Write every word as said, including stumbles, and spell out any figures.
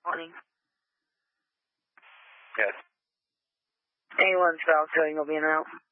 Morning. Yes. A one South, telling you'll be in and out.